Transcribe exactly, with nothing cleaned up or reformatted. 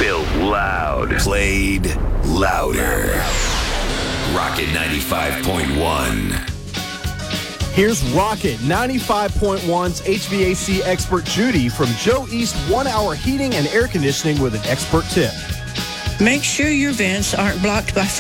Built loud. Played louder. Rocket ninety-five point one. Here's Rocket ninety-five point one's H V A C expert Judy from Joe East One Hour Heating and Air Conditioning with an expert tip. Make sure your vents aren't blocked by